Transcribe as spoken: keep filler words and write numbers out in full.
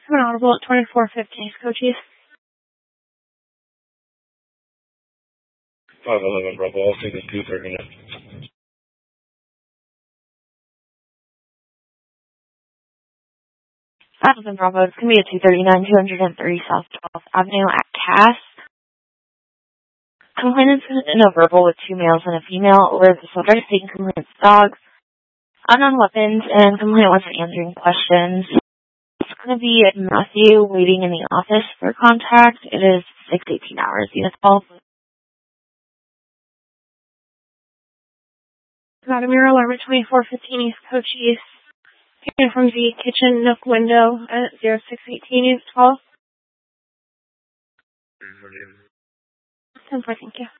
Coming audible at twenty-four fifteen East Coast East. five eleven Bravo, I'll take this two thirty-nine. five eleven Bravo, it's going to be at two thirty-nine, two thirty South twelfth Avenue at Cass. Complainants in a verbal with two males and a female, where the subject is taking complainant's dogs, unknown weapons, and complainant wasn't answering questions. It's going to be at Matthew waiting in the office for contact. It is six eighteen hours. Unit twelve. Vladimir alarm at twenty-four fifteen East Coast East. Hearing from the kitchen nook window at zero six eighteen East twelve. ten four, thank you.